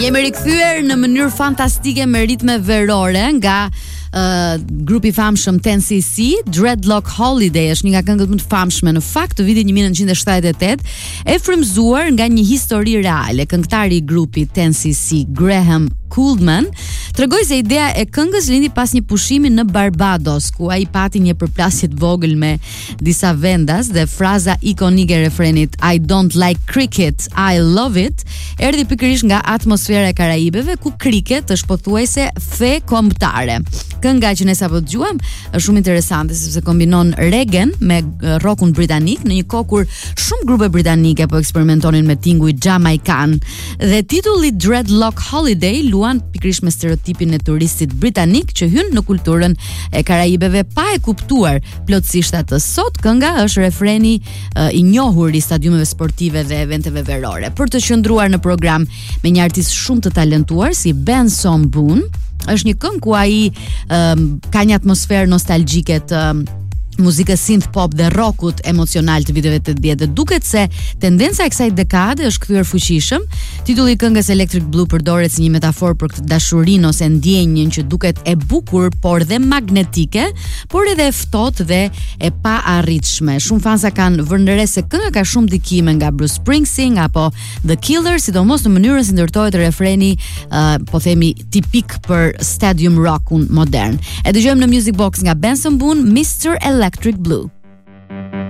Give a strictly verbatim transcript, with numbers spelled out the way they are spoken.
Jemi rikthyer në mënyrë fantastike me ritme verore nga uh, grupi i famshëm ten C C. Dreadlock Holiday është një nga këngët më të famshme në fakt të vitit nineteen seventy-eight, e frymzuar nga një histori reale. Këngëtari i grupit ten C C, Graham Couldman, tregoi se ideja e këngës lindi pas një pushimi në Barbados, ku ai pati një përplasje të vogël me disa vendas dhe fraza ikonike e refrenit I don't like cricket, I love it, erdhi pikërisht nga atmosfera e Karajibeve, ku cricket është pothuajse fe kombëtare. Kënga që ne sapo dëgjuam është shumë interesante sepse kombinon reggae me rockun britanik në një kohë kur shumë grupe britanike po eksperimentonin me tinguj jamaikan. Dhe titulli Dreadlock Holiday luan pikërisht me stereotipin e turistit britanik që hyn në kulturën e Karajibeve pa e kuptuar plotësisht atë. Sot kënga është refreni uh, i njohur i stadiumeve sportive dhe eventeve verore. Për të qëndruar në program me një artist shumë të talentuar si Benson Boone, është një këngë ku ai um, ka një atmosferë nostalgjike të um, muzikës synth pop dhe rockut emocional të viteve të dhjetë. Duket se tendenca e kësaj dekade është kthyer fuqishëm. Titulli i këngës Electric Blue përdoret si një metaforë për këtë dashurinë ose ndjenjën që duket e bukur por dhe magnetike, por edhe e ftohtë dhe e paarritshme. Shumë fansa kanë vënë re se kënga ka shumë ndikime nga Bruce Springsteen apo The Killers, sidomos në mënyrën si ndërtohet refreni, uh, po themi tipik për stadium rockun modern. E dëgjojmë në Music Box nga Benson Boone, mister Electric Blue.